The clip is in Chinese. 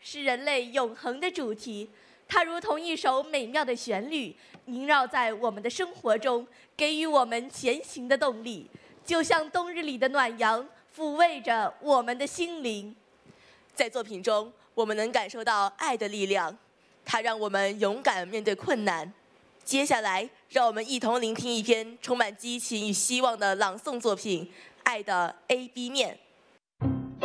是人类永恒的主题，它如同一首美妙的旋律，萦绕在我们的生活中，给予我们前行的动力，就像冬日里的暖阳，抚慰着我们的心灵。 在作品中，我们能感受到爱的力量，它让我们勇敢面对困难。接下来，让我们一同聆听一篇充满激情与希望的朗诵作品《爱的 A B 面》。